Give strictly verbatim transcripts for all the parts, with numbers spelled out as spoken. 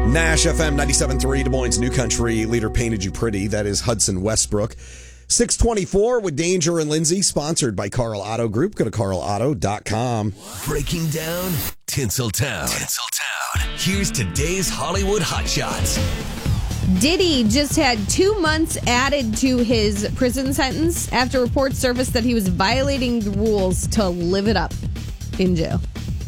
Nash F M ninety-seven point three, Des Moines' new country leader, Painted You Pretty. That is Hudson Westbrook. six twenty-four with Danger and Lindsay, sponsored by Carl Auto Group. Go to carl auto dot com. Breaking down Tinseltown. Tinseltown. Here's today's Hollywood Hotshots. Diddy just had two months added to his prison sentence after reports surfaced that he was violating the rules to live it up in jail.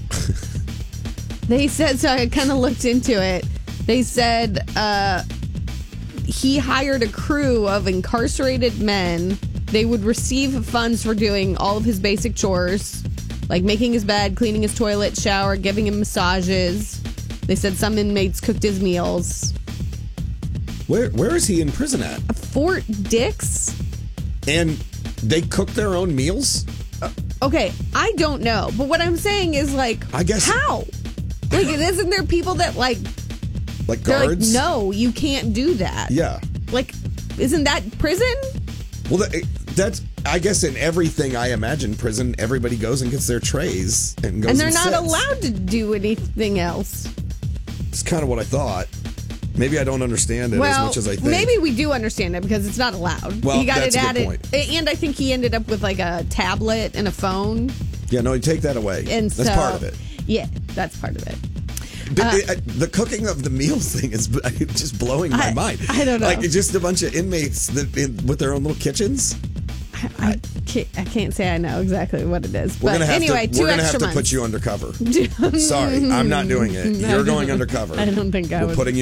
They said, so I kind of looked into it. They said uh, he hired a crew of incarcerated men. They would receive funds for doing all of his basic chores, like making his bed, cleaning his toilet, shower, giving him massages. They said some inmates cooked his meals. Where Where is he in prison at? Fort Dix? And they cook their own meals? Uh, okay, I don't know. But what I'm saying is, like, I guess how? Like, isn't there people that, like, like they're guards? like, no, you can't do that. Yeah. Like, isn't that prison? Well, that, that's, I guess in everything I imagine prison, everybody goes and gets their trays and goes And they're and not sits. allowed to do anything else. It's kind of what I thought. Maybe I don't understand it well, as much as I think. Maybe we do understand it because it's not allowed. Well, he got that's it a good added, point. and I think he ended up with like a tablet and a phone. Yeah, no, you take that away. And that's so, part of it. Yeah, that's part of it. But Uh, it, the cooking of the meals thing is just blowing my I, mind. I don't know. Like, it's just a bunch of inmates that in, with their own little kitchens. I, I, can't, I can't say I know exactly what it is. We're but gonna have anyway, to, two we're gonna have extra to months. put you undercover. Sorry, I'm not doing it. You're going undercover. I don't think I We're would. putting you